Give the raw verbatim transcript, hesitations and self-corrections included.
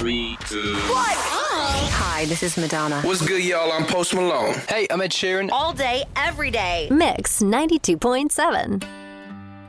Three, two, one. Hi, this is Madonna. What's good, y'all? I'm Post Malone. Hey, I'm Ed Sheeran. All day, every day. Mix ninety-two point seven.